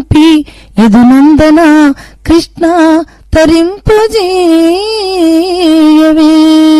యదునందన కృష్ణ తరింపజేయవే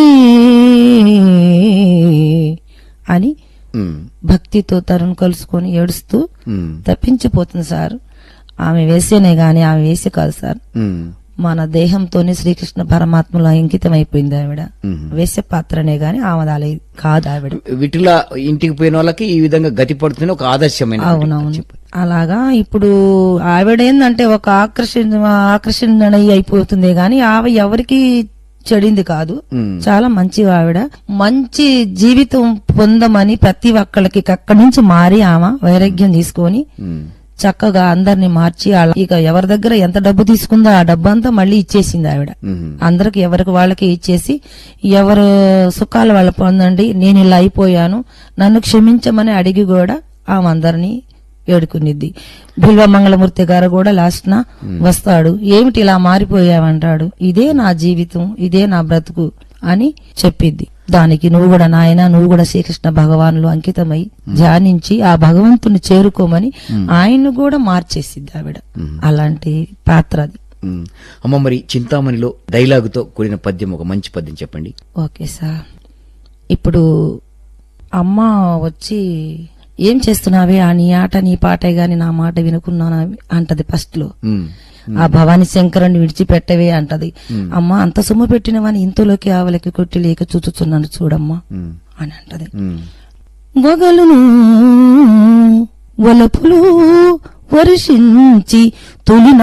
అని భక్తితో తరుణ్ కలుసుకొని ఏడుస్తూ తప్పించిపోతుంది సార్. ఆమె వేసేనే గాని ఆమె వేసే కాదు సార్, మన దేహంతోనే శ్రీకృష్ణ పరమాత్మలో అంకితం అయిపోయింది ఆవిడ. వేసే పాత్రనే గాని ఆమె కాదు ఆవిడ. వీటిలో ఇంటికి పోయిన వాళ్ళకి ఈ విధంగా గతి పడుతుంది ఒక ఆదర్శమైన. అవునవును. అలాగా ఇప్పుడు ఆవిడేందంటే ఒక ఆకర్షణ అయిపోతుంది గాని ఆమె ఎవరికి చెడింది కాదు. చాలా మంచి ఆవిడ. మంచి జీవితం పొందమని ప్రతి ఒక్కళ్ళకి అక్కడి నుంచి మారి ఆమె వైరాగ్యం తీసుకొని చక్కగా అందరిని మార్చి ఇక ఎవరి దగ్గర ఎంత డబ్బు తీసుకుందో ఆ డబ్బు అంతా మళ్ళీ ఇచ్చేసింది ఆవిడ. అందరికి ఎవరికి వాళ్ళకి ఇచ్చేసి ఎవరు సుఖాలు వాళ్ళ పొందండి, నేను ఇలా అయిపోయాను, నన్ను క్షమించమని అడిగి కూడా ఆమె అందరినీ ఏడుకునిద్ది. బిల్వమంగళమూర్తి గారు కూడా లాస్ట్ నా వస్తాడు, ఏమిటి ఇలా మారిపోయావంటాడు. ఇదే నా జీవితం, ఇదే నా బ్రతుకు అని చెప్పిద్ది. దానికి నువ్వు కూడా నాయన, నువ్వు కూడా శ్రీకృష్ణ భగవానులు అంకితమై ధ్యానించి ఆ భగవంతుని చేరుకోమని ఆయన్ను కూడా మార్చేసిద్ది ఆవిడ. అలాంటి పాత్ర అది. అమ్మ, మరి చింతామణిలో డైలాగుతో కూడిన పద్యం, ఒక మంచి పద్యం చెప్పండి. Okay sir. ఇప్పుడు అమ్మ వచ్చి ఏం చేస్తున్నావే, నీ ఆట నీ పాటే గాని నా మాట వినుకున్నానా అంటది ఫస్ట్ లో. ఆ భవానీ శంకరుని విడిచిపెట్టవే అంటది. అమ్మ, అంత సొమ్ము పెట్టినవని ఇంతలోకి ఆవలకి కొట్టి లేక చూచుతున్నాను చూడమ్మా అని అంటది. వగలును వలపులు వర్షించి తొలి